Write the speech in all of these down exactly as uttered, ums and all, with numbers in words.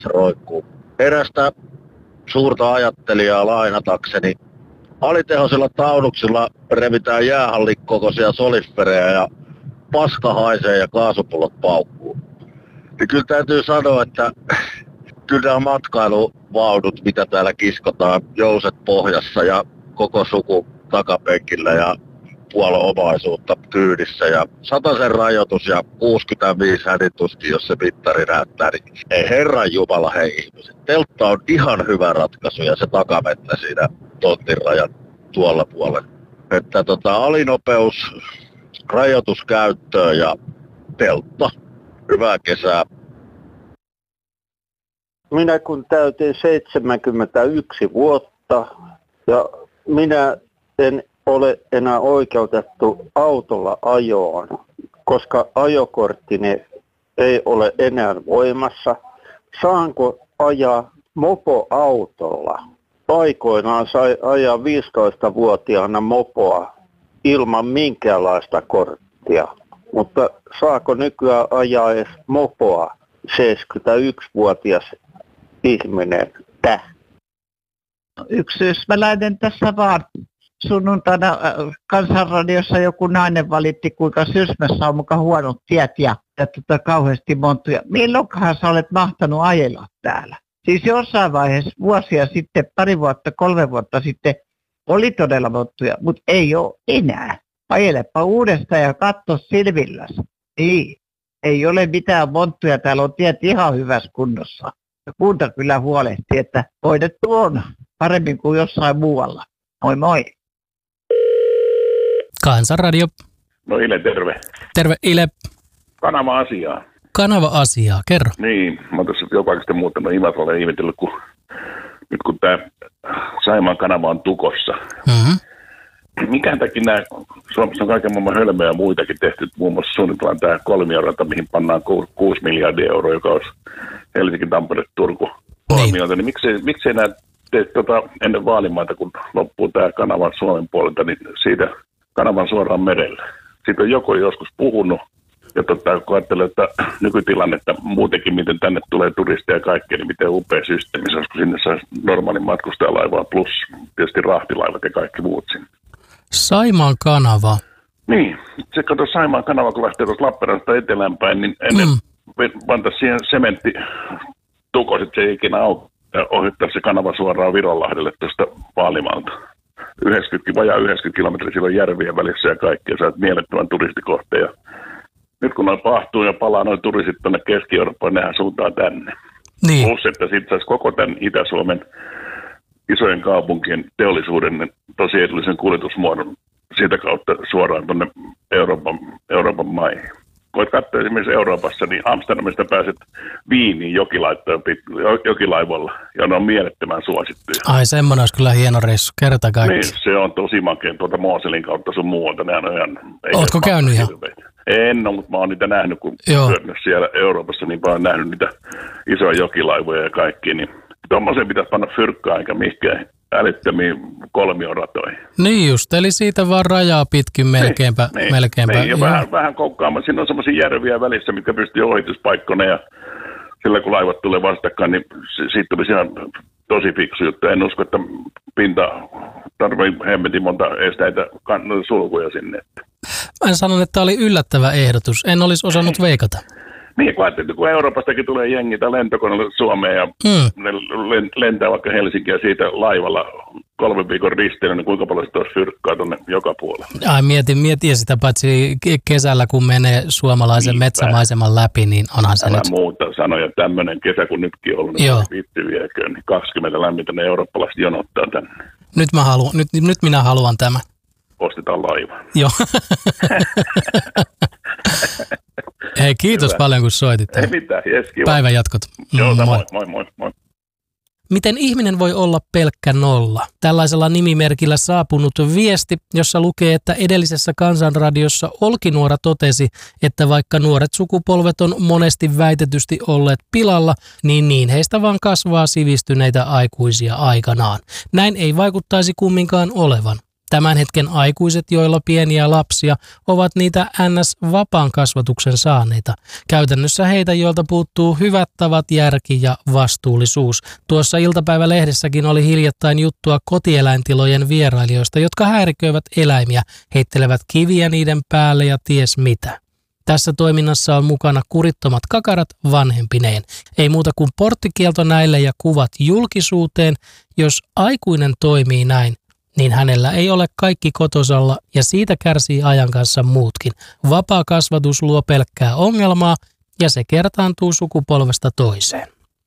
roikkuu. Erästä suurta ajattelijaa lainatakseni. Alitehoisilla taunuksilla revitään jäähallikokoisia solifereja ja paska haisee ja kaasupullot paukkuu. Ja kyllä täytyy sanoa, että kyllä nämä matkailuvaudut, mitä täällä kiskotaan, jouset pohjassa ja koko suku takapenkillä ja puolen omaisuutta kyydissä ja sataisen rajoitus ja kuusikymmentäviisi hädituski, jos se mittari näyttää, niin ei herran jumala hei ihmiset. Teltta on ihan hyvä ratkaisu ja se takavettä siinä tontin rajan tuolla puolella. Että tota, alinopeus, rajoitus käyttöön ja teltta. Hyvää kesää. Minä kun täytin seitsemänkymmentäyksi vuotta ja minä en ole enää oikeutettu autolla ajoon, koska ajokorttini ei ole enää voimassa. Saanko ajaa mopoautolla? Aikoinaan sai ajaa viisitoistavuotiaana mopoa ilman minkäänlaista korttia, mutta saako nykyään ajaa edes mopoa seitsemänkymmentäyksivuotias ihminen? Täh. Yksi ystäväläinen tässä vaan. Sunnuntaina Kansanradiossa joku nainen valitti, kuinka Sysmässä on muka huonot tiet ja, ja tota, kauheasti monttuja. Milloinkohan sä olet mahtanut ajella täällä? Siis jossain vaiheessa vuosia sitten, pari vuotta, kolme vuotta sitten oli todella monttuja, mutta ei ole enää. Ajelepa uudestaan ja katso silvilläs. Ei, ei ole mitään monttuja, täällä on tiet ihan hyvässä kunnossa. Ja kunta kyllä huolehtii, että hoidettu on paremmin kuin jossain muualla. Moi moi. Kansanradio. No Ile, terve. Terve Ile. Kanava-asiaa. Kanava-asiaa, kerro. Niin, mä oon tässä jopa sitten muuttanut Imatralle ihmetellyt, kun nyt kun tää Saimaan kanava on tukossa. Mm-hmm. Mikähän takia nämä, Suomessa on kaiken maailman hölmöjä ja muitakin tehty, muun muassa suunnitellaan tämä kolmiorata, mihin pannaan kuusi miljardia euroa, joka olisi Helsinki, Tampere, Turku kolmiota, niin, niin miksei, miksei nämä tee tota, ennen vaalimaita, kun loppuu tämä kanava Suomen puolelta, niin siitä kanavan suoraan merelle. Siitä on joku joskus puhunut, ja tota, kun ajattelee, että nykytilannetta muutenkin, miten tänne tulee turisteja ja kaikkea, niin miten upea systeemi se olisi, kun sinne saisi normaalin matkustajalaivaa plus tietysti rahtilaivat ja kaikki muut sinne. Saimaan kanava. Niin, se kato Saimaan kanava, kun lähtee tuossa Lappeenrannasta eteläänpäin, niin ennen mm. pantaisi siihen sementti tukos, että se ei ikinä auta ja ohittaa se kanava suoraan Vironlahdelle tuosta Vaalimalta. yhdeksänkymmentä, vajaa yhdeksänkymmentä kilometriä silloin järvien välissä ja kaikkea, sä oot mielettömän turistikohteen. Nyt kun noin pahtuu ja palaa noin turistit tuonne Keski-Eurooppaan, nehän suuntaa tänne. Niin. Plus, että sitten saisi koko tämän Itä-Suomen isojen kaupunkien teollisuuden tosi edullisen kuljetusmuodon siitä kautta suoraan tuonne Euroopan, Euroopan maihin. Voit katsoa esimerkiksi Euroopassa, niin Amsterdamista pääset Viiniin jokilaivalla, ja ne on mielettömän suosittuja. Ai semmoinen olisi kyllä hieno reissu, kerta kaikki. Niin, se on tosi makea tuolta Mooselin kautta sun muualta. Nehän on ihan... Ootko käynyt ihan? En ole, mutta mä oon niitä nähnyt, kun pyörinyt siellä Euroopassa, niin mä oon nähnyt niitä isoja jokilaivoja ja kaikki, niin tuommoisen pitäisi panna fyrkkaan eikä mihinkään älyttömiin kolmioratoihin. Niin just, eli siitä vaan rajaa pitkin melkeinpä. Niin, melkeinpä. Niin, ja vähän, vähän koukkaamaan. Siinä on semmoisia järviä välissä, mitkä pystyy ohituspaikkoina ja sillä kun laivat tulee vastakkain, niin siitä tulisi ihan tosi fiksu juttu. En usko, että pinta tarvii hemmetin monta esteitä sulkuja sinne. Mä en sanonut, että tämä oli yllättävä ehdotus. En olisi osannut veikata. Niin, kun ajattelin, kun Euroopastakin tulee jengitä lentokoneella Suomeen ja mm. ne lentää vaikka Helsinkiä siitä laivalla kolmen viikon risteillä, niin kuinka paljon sitä olisi fyrkkaa tuonne joka puolella. Ai mietin, mietin sitä paitsi kesällä, kun menee suomalaisen niin, metsämaiseman läpi, niin onhan se Älä nyt. muuta sanoja, tämmöinen kesä kun nytkin on ollut, niin vittu vieköön, niin kaksikymmentä lämmintä ne eurooppalaiset jonottaa tänne. Nyt, mä haluan, nyt, nyt minä haluan tämän. Ostetaan laiva. Joo. Hei, kiitos Hyvä. paljon, kun soitit. Ei mitään, jes, kiva. Päivän jatkot. Joo, moi. moi, moi, moi, moi. Miten ihminen voi olla pelkkä nolla? Tällaisella nimimerkillä saapunut viesti, jossa lukee, että edellisessä Kansanradiossa Olkinuora totesi, että vaikka nuoret sukupolvet on monesti väitetysti olleet pilalla, niin niin heistä vaan kasvaa sivistyneitä aikuisia aikanaan. Näin ei vaikuttaisi kumminkaan olevan. Tämän hetken aikuiset, joilla pieniä lapsia, ovat niitä N S-vapaan kasvatuksen saaneita. Käytännössä heitä, joilta puuttuu hyvät tavat, järki ja vastuullisuus. Tuossa iltapäivälehdessäkin oli hiljattain juttua kotieläintilojen vierailijoista, jotka häiriköivät eläimiä, heittelevät kiviä niiden päälle ja ties mitä. Tässä toiminnassa on mukana kurittomat kakarat vanhempineen. Ei muuta kuin porttikielto näille ja kuvat julkisuuteen. Jos aikuinen toimii näin, niin hänellä ei ole kaikki kotosalla ja siitä kärsii ajan kanssa muutkin. Vapaa kasvatus luo pelkkää ongelmaa ja se kertaantuu sukupolvesta toiseen.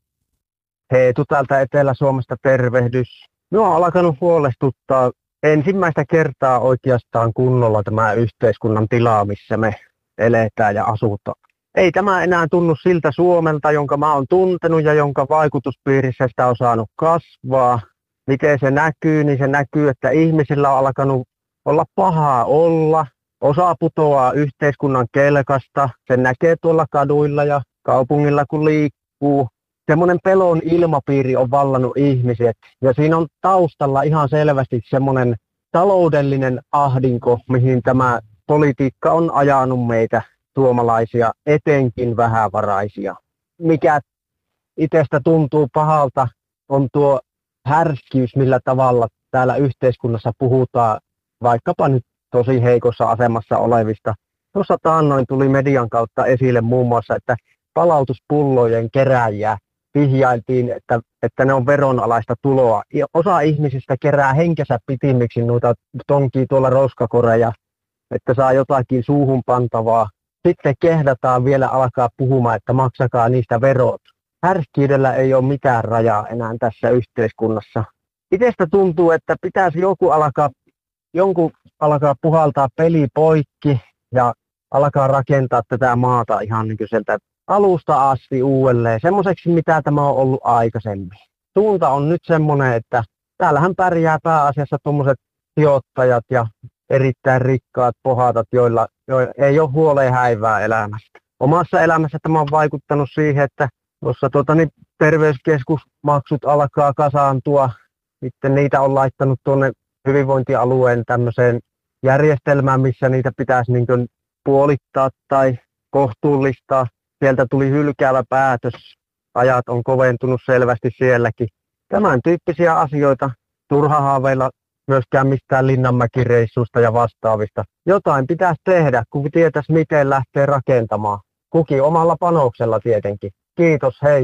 Heetu täältä Etelä-Suomesta tervehdys. Minua on alkanut huolestuttaa ensimmäistä kertaa oikeastaan kunnolla tämä yhteiskunnan tila, missä me eletään ja asutaan. Ei tämä enää tunnu siltä Suomelta, jonka mä oon tuntenut ja jonka vaikutuspiirissä sitä on saanut kasvaa. Miten se näkyy, niin se näkyy, että ihmisillä on alkanut olla pahaa olla. Osa putoaa yhteiskunnan kelkasta. Se näkee tuolla kaduilla ja kaupungilla, kun liikkuu. Semmoinen pelon ilmapiiri on vallannut ihmiset. Ja siinä on taustalla ihan selvästi semmoinen taloudellinen ahdinko, mihin tämä politiikka on ajanut meitä suomalaisia, etenkin vähävaraisia. Mikä itsestä tuntuu pahalta, on tuo härskyys, millä tavalla täällä yhteiskunnassa puhutaan vaikkapa nyt tosi heikossa asemassa olevista. Tuossa taannoin tuli median kautta esille muun muassa, että palautuspullojen kerääjiä vihjailtiin, että, että ne on veronalaista tuloa. Osa ihmisistä kerää henkensä pitimiksi noita tonkii tuolla roskakoreja, että saa jotakin suuhun pantavaa. Sitten kehdataan vielä alkaa puhumaan, että maksakaa niistä verot. Härskyydellä ei ole mitään rajaa enää tässä yhteiskunnassa. Itsestä tuntuu, että pitäisi joku alkaa, jonkun alkaa puhaltaa peli poikki ja alkaa rakentaa tätä maata ihan niin kuin sieltä alusta asti uudelleen. Semmoiseksi, mitä tämä on ollut aikaisemmin. Suunta on nyt semmoinen, että täällähän pärjää pääasiassa tuommoiset sijoittajat ja erittäin rikkaat pohatat, joilla, joilla ei ole huoleen häivää elämästä. Omassa elämässä tämä on vaikuttanut siihen, että tuossa tuota, niin terveyskeskusmaksut alkaa kasaantua. Sitten niitä on laittanut tuonne hyvinvointialueen tämmöiseen järjestelmään, missä niitä pitäisi niin kuin puolittaa tai kohtuullistaa. Sieltä tuli hylkäävä päätös. Ajat on koventunut selvästi sielläkin. Tämän tyyppisiä asioita. Turha haaveilla myöskään mistään Linnanmäki-reissusta ja vastaavista. Jotain pitäisi tehdä, kun tietäisi miten lähtee rakentamaan. Kukin omalla panoksella tietenkin. Kiitos, hei.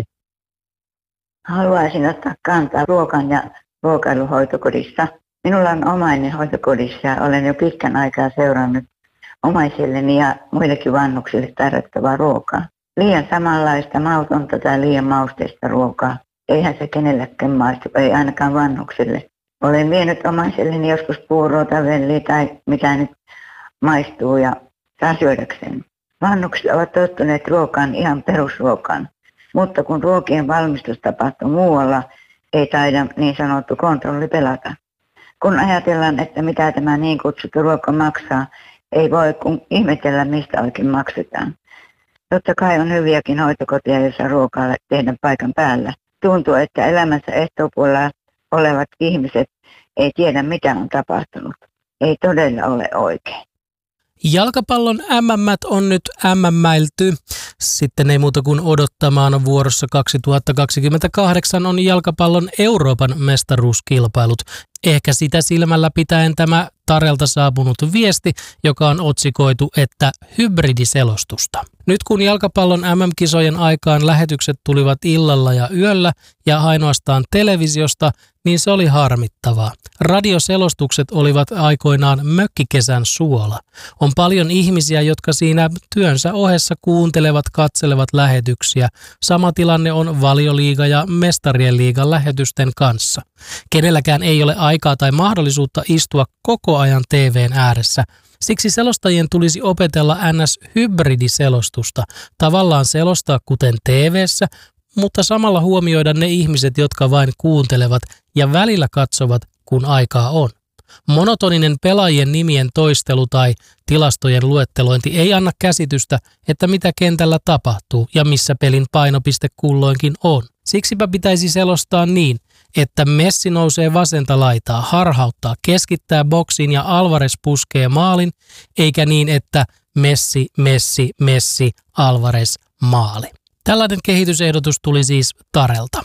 Haluaisin ottaa kantaa ruokan ja ruokailuhoitokodissa. Minulla on omainen hoitokodissa ja olen jo pitkän aikaa seurannut omaisilleni ja muillekin vanhuksille tarjottavaa ruokaa. Liian samanlaista mautonta tai liian mausteista ruokaa. Eihän se kenellekään maistu, ei ainakaan vanhuksille. Olen vienyt omaiselleni joskus puuroa tai velliä tai mitä nyt maistuu ja saa syödäkseen. Vanhukset ovat tottuneet ruokaan ihan perusruokaan, mutta kun ruokien valmistus tapahtuu muualla, ei taida niin sanottu kontrolli pelata. Kun ajatellaan, että mitä tämä niin kutsuttu ruoka maksaa, ei voi kun ihmetellä, mistä oikein maksetaan. Totta kai on hyviäkin hoitokotia, joissa ruokaa tehdään paikan päällä. Tuntuu, että elämänsä ehtoopuolella olevat ihmiset ei tiedä, mitä on tapahtunut. Ei todella ole oikein. Jalkapallon M M:t on nyt M M:lty. Sitten ei muuta kuin odottamaan. Vuorossa kaksituhattakaksikymmentäkahdeksan on jalkapallon Euroopan mestaruuskilpailut. Ehkä sitä silmällä pitäen tämä Tarelta saapunut viesti, joka on otsikoitu, että hybridiselostusta. Nyt kun jalkapallon M M-kisojen aikaan lähetykset tulivat illalla ja yöllä ja ainoastaan televisiosta, niin se oli harmittavaa. Radioselostukset olivat aikoinaan mökkikesän suola. On paljon ihmisiä, jotka siinä työnsä ohessa kuuntelevat, katselevat lähetyksiä. Sama tilanne on Valioliiga ja Mestarien liigan lähetysten kanssa. Kenelläkään ei ole aikaa tai mahdollisuutta istua koko ajan T V:n ääressä. Siksi selostajien tulisi opetella N S-hybridiselostusta, tavallaan selostaa kuten T V:ssä, mutta samalla huomioida ne ihmiset, jotka vain kuuntelevat ja välillä katsovat, kun aikaa on. Monotoninen pelaajien nimien toistelu tai tilastojen luettelointi ei anna käsitystä, että mitä kentällä tapahtuu ja missä pelin painopiste kulloinkin on. Siksipä pitäisi selostaa niin, että Messi nousee vasenta laitaa, harhauttaa, keskittää boksiin ja Alvarez puskee maalin, eikä niin, että Messi, Messi, Messi, Alvarez, maali. Tällainen kehitysehdotus tuli siis Tarelta.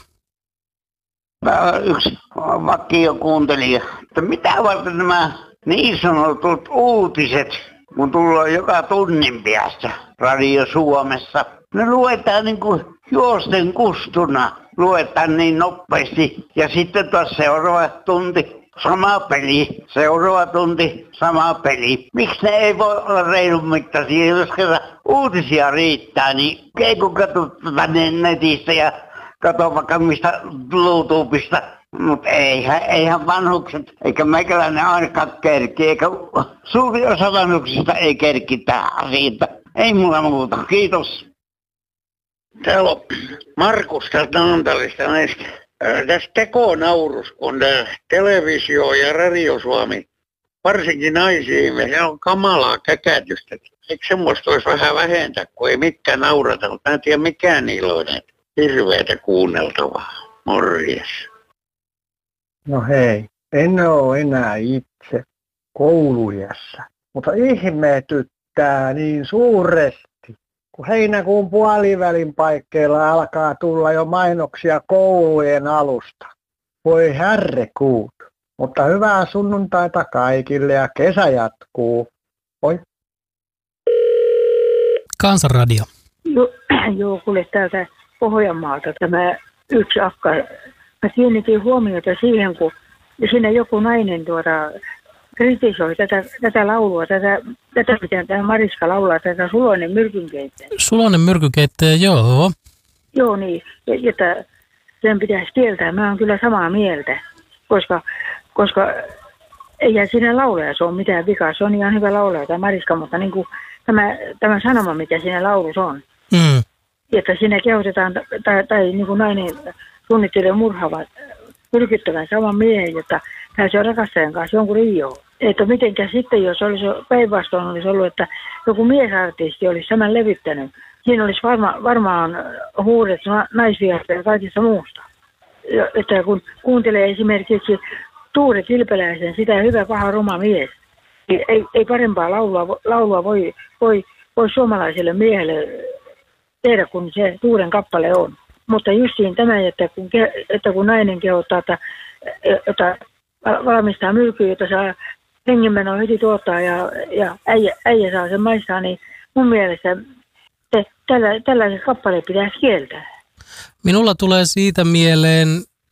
Yksi vakio kuuntelija, että mitä varten nämä niin sanotut uutiset, kun tullaan joka tunnin päästä Radio Suomessa. Ne luetaan niin kuin juosten kustuna, luetaan niin nopeasti ja sitten taas seuraava tunti. Sama peli, seuraava tunti, sama peli. Miksi ne ei voi olla reilun mittaisia, jos kerran uutisia riittää, niin ei kun katso tänne netistä ja katso vaikka mistä YouTubesta. Mutta eihän, eihän vanhukset, eikä meikäläinen ainakaan kerki, eikä suuri osa vanhuksista ei kerki tähän siitä. Ei mulla muuta, kiitos. Täällä on Markus täältä Naantalista näistä. Tässä tekonaurus, kun televisio ja Radio Suomi, varsinkin naisiin, se on kamalaa käkätystä. Eikö semmoista olisi vähän vähentää, kun ei mikään naurata, mutta mä en tiedä mikään niillä on hirveätä kuunneltavaa. Morjes. No hei, en ole enää itse kouluiässä, mutta ihmetyttää niin suuresti, kun heinäkuun puolivälin paikkeilla alkaa tulla jo mainoksia koulujen alusta. Voi herrekuut, mutta hyvää sunnuntaita kaikille ja kesä jatkuu. Oi. Kansanradio. Joo, joo, kuule täältä Pohjanmaalta tämä yksi akka. Mä kiinnitin huomiota siihen, kun siinä joku nainen tuota kritisoi tätä, tätä laulua, tätä, tätä mitä tämä Mariska laulaa, tätä Suloinen myrkynkeittäjä. Suloinen myrkynkeittäjä, joo. Joo, niin, että sen pitäisi kieltää. Mä oon kyllä samaa mieltä, koska, koska eihän siinä laulajassa ole mitään vikaa. Se on ihan hyvä laulaja tämä Mariska, mutta niin kuin tämä, tämä sanoma, mikä siinä laulussa on, mm. että siinä kehotetaan, tai, tai niin kuin nainen suunnittelee murhaavan, myrkyttävän saman miehen, jotta pääsee rakastajan kanssa jonkun riioon. Että mitenkä sitten, jos olisi päinvastoin olisi ollut, että joku miesartisti olisi tämän levittänyt, siinä olisi varma, varmaan huudet naisviasta ja kaikista muusta. Ja, että kun kuuntelee esimerkiksi Tuure Kilpeläisen, sitä hyvä, paha, ruma mies, niin ei, ei parempaa laulua, laulua voi, voi, voi suomalaiselle miehelle tehdä, kun se Tuuren kappale on. Mutta justiin tämä, että kun, että kun nainen kehottaa, että, että valmistaa myrkyä, jota saa hengenmenoa heti tuottaa ja, ja äijä, äijä saa sen maistaa, niin mun mielestä te, tällä, tällaiset kappaleet pitäisi kieltää. Minulla tulee siitä mieleen,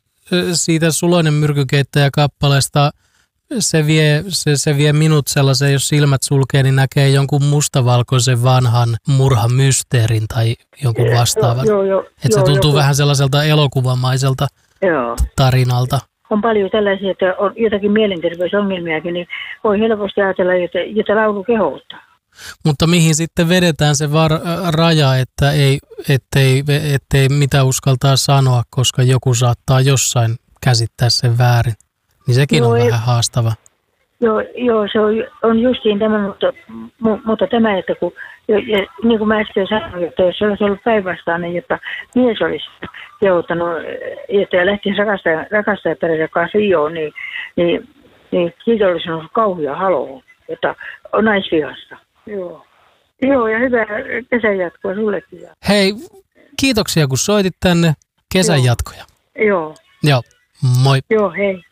siitä Suloinen myrkykeittäjä kappaleesta, se vie, se, se vie minut sellaisen, jos silmät sulkee, niin näkee jonkun mustavalkoisen vanhan murhamysteerin tai jonkun vastaavan. Joo, joo, että se joo, tuntuu joku vähän sellaiselta elokuvamaiselta joo. tarinalta. On paljon tällaisia, että on jotakin mielenterveysongelmiakin, niin voi helposti ajatella, että, että laulu kehottaa. Mutta mihin sitten vedetään se var, raja, että ei, ettei, ettei mitä uskaltaa sanoa, koska joku saattaa jossain käsittää sen väärin. Niin sekin joo, on ei, vähän haastava. Joo, joo se on, on justiin tämä, mutta, mutta tämä, että kun, ja, niin kuin mä äsken sanoin, että jos se olisi ollut päinvastainen, jotta mies olisi kehottanut, että lähtisi rakastajan, rakastajaperheiden kanssa Rioon, niin, niin, niin siitä olisi ollut kauhea haloo, että on naisvihasta. Joo. Joo, ja hyvää kesän jatkoa sullekin. Hei, kiitoksia kun soitit tänne. Kesän joo. jatkoja. Joo. Joo, moi. Joo, hei.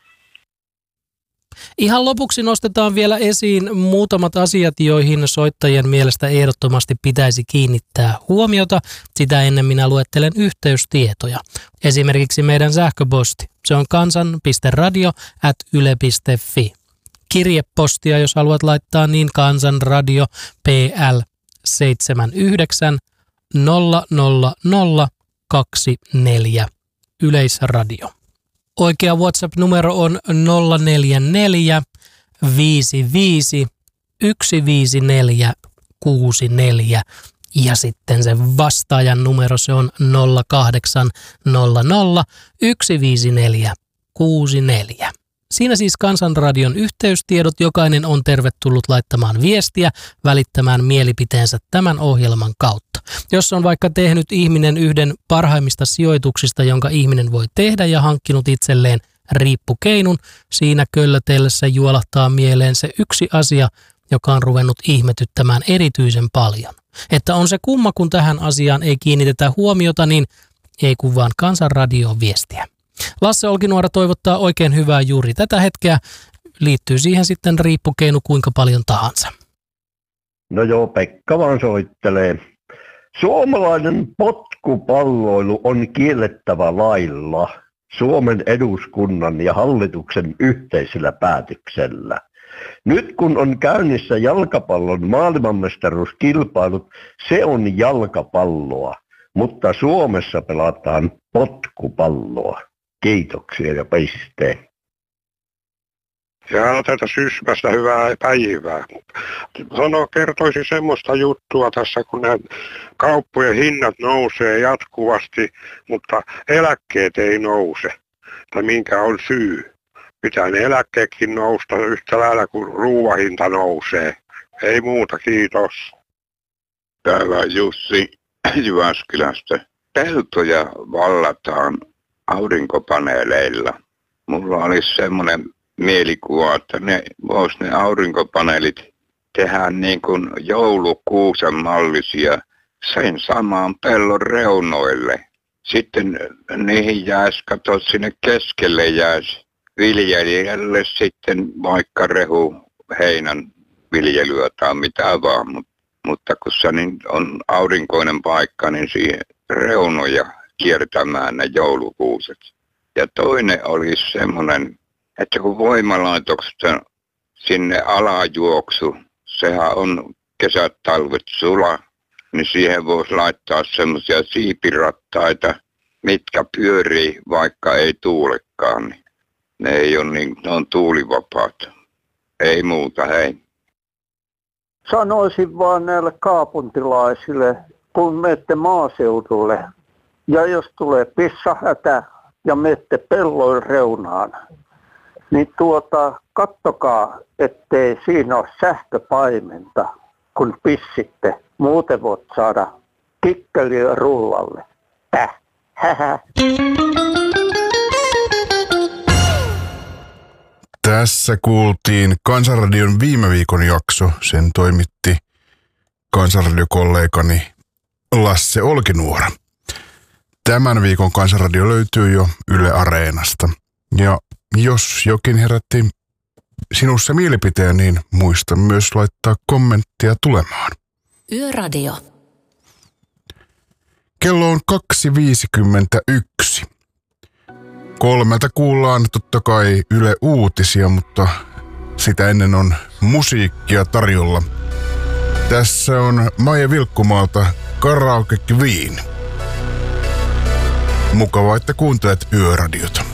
Ihan lopuksi nostetaan vielä esiin muutamat asiat, joihin soittajien mielestä ehdottomasti pitäisi kiinnittää huomiota. Sitä ennen minä luettelen yhteystietoja. Esimerkiksi meidän sähköposti. Se on kansan piste radio ät yle piste fi. Kirjepostia, jos haluat laittaa, niin Kansanradio P L seitsemänkymmentäyhdeksän nolla nolla nolla kaksikymmentäneljä Yleisradio. Oikea WhatsApp-numero on nolla neljä neljä viisi viisi yksi viisi neljä kuusi neljä ja sitten se vastaajan numero se on nolla kahdeksan nolla nolla yksi viisi neljä kuusi neljä. Siinä siis Kansanradion yhteystiedot. Jokainen on tervetullut laittamaan viestiä, välittämään mielipiteensä tämän ohjelman kautta. Jos on vaikka tehnyt ihminen yhden parhaimmista sijoituksista, jonka ihminen voi tehdä ja hankkinut itselleen riippukeinun, siinä köllötellessä juolahtaa mieleen se yksi asia, joka on ruvennut ihmetyttämään erityisen paljon. Että on se kumma, kun tähän asiaan ei kiinnitetä huomiota, niin ei kun vaan Kansanradioon viestiä. Lasse Olkinuora toivottaa oikein hyvää juuri tätä hetkeä. Liittyy siihen sitten riippukeinu kuinka paljon tahansa. No joo, Pekka vaan soittelee. Suomalainen potkupalloilu on kiellettävä lailla Suomen eduskunnan ja hallituksen yhteisellä päätöksellä. Nyt kun on käynnissä jalkapallon maailmanmestaruuskilpailut, se on jalkapalloa, mutta Suomessa pelataan potkupalloa. Kiitoksia ja pisteen. Ja tätä Sysmästä hyvää päivää. Sano, kertoisin semmoista juttua tässä, kun nämä kauppojen hinnat nousee jatkuvasti, mutta eläkkeet ei nouse. Tai minkä on syy? Pitää ne eläkkeetkin nousta yhtä lailla kuin ruuahinta nousee. Ei muuta, kiitos. Täällä Jussi Jyväskylästä. Peltoja vallataan aurinkopaneeleilla. Mulla olisi semmoinen mielikuva, että ne vois ne aurinkopaneelit tehdä niin kuin joulukuusen mallisia sen samaan pellon reunoille. Sitten niihin jäisi, kato sinne keskelle jäisi viljelijälle sitten vaikka rehu, heinän viljelyä tai mitä vaan, Mut, mutta kun se niin on aurinkoinen paikka, niin siihen reunoja kiertämään ne joulukuuset. Ja toinen olisi semmoinen, että kun voimalaitokset sinne alajuoksu, sehän on kesät, talvet sula, niin siihen voisi laittaa semmoisia siipirattaita, mitkä pyörii, vaikka ei tuulekaan. Niin ne ei ole niin, ne on tuulivapaat. Ei muuta, hei. Sanoisin vaan näille kaupunkilaisille, kun menette maaseudulle, ja jos tulee pissahätä ja menette pellon reunaan, niin tuota, kattokaa, ettei siinä ole sähköpaimenta, kun pissitte. Muuten voit saada kikkeliä rullalle. Täh, hähä. Tässä kuultiin Kansanradion viime viikon jakso. Sen toimitti kansanradiokollegani Lasse Olkinuora. Tämän viikon Kansanradio löytyy jo Yle Areenasta. Ja jos jokin herätti sinussa mielipiteen, niin muista myös laittaa kommenttia tulemaan. Yöradio. Kello on kaksi viisikymmentäyksi. Kolmelta kuullaan totta kai Yle Uutisia, mutta sitä ennen on musiikkia tarjolla. Tässä on Maija Vilkkumaalta Karaoke Queen. Mukavaa, että kuuntelet Yöradiota.